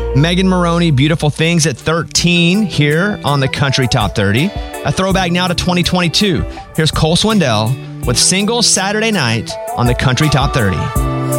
Megan Moroney, Beautiful Things at 13 here on the Country Top 30. A throwback now to 2022. Here's Cole Swindell with Single Saturday Night on the Country Top 30.